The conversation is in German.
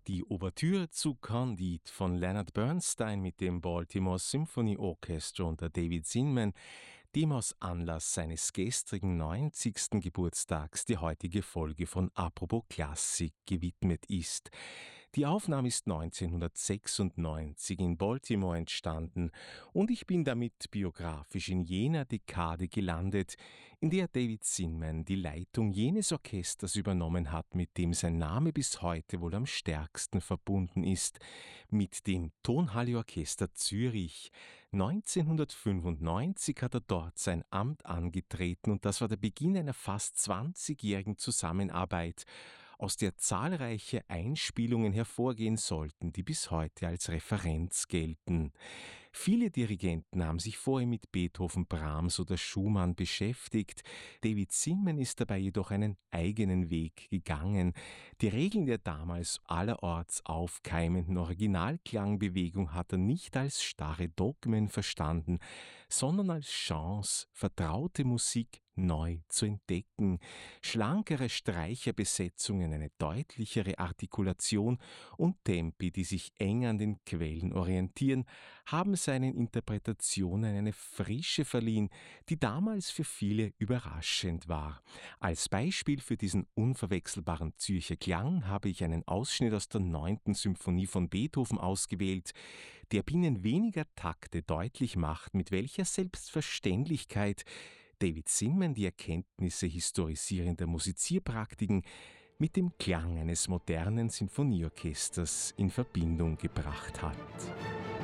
Die Ouvertüre zu Candide von Leonard Bernstein mit dem Baltimore Symphony Orchestra unter David Zinman, dem aus Anlass seines gestrigen 90. Geburtstags die heutige Folge von Apropos Klassik gewidmet ist. Die Aufnahme ist 1996 in Baltimore entstanden und ich bin damit biografisch in jener Dekade gelandet, in der David Zinman die Leitung jenes Orchesters übernommen hat, mit dem sein Name bis heute wohl am stärksten verbunden ist, mit dem Tonhalle-Orchester Zürich. 1995 hat er dort sein Amt angetreten und das war der Beginn einer fast 20-jährigen Zusammenarbeit, aus der zahlreiche Einspielungen hervorgehen sollten, die bis heute als Referenz gelten. Viele Dirigenten haben sich vorher mit Beethoven, Brahms oder Schumann beschäftigt. David Zinman ist dabei jedoch einen eigenen Weg gegangen. Die Regeln der damals allerorts aufkeimenden Originalklangbewegung hat er nicht als starre Dogmen verstanden, sondern als Chance, vertraute Musik neu zu entdecken. Schlankere Streicherbesetzungen, eine deutlichere Artikulation und Tempi, die sich eng an den Quellen orientieren, haben seinen Interpretationen eine Frische verliehen, die damals für viele überraschend war. Als Beispiel für diesen unverwechselbaren Zürcher Klang habe ich einen Ausschnitt aus der 9. Symphonie von Beethoven ausgewählt, der binnen weniger Takte deutlich macht, mit welcher Selbstverständlichkeit David Zinman die Erkenntnisse historisierender Musizierpraktiken mit dem Klang eines modernen Sinfonieorchesters in Verbindung gebracht hat.